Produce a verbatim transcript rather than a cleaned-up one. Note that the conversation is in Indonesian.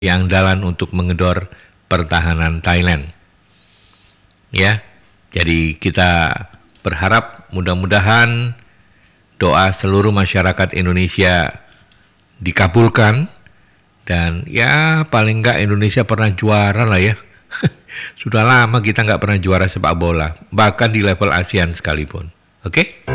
yang dalan untuk mengedor pertahanan Thailand. Ya, jadi kita berharap mudah-mudahan doa seluruh masyarakat Indonesia dikabulkan dan ya paling enggak Indonesia pernah juara lah ya. Sudah lama kita nggak pernah juara sepak bola, bahkan di level ASEAN sekalipun. Oke? Okay?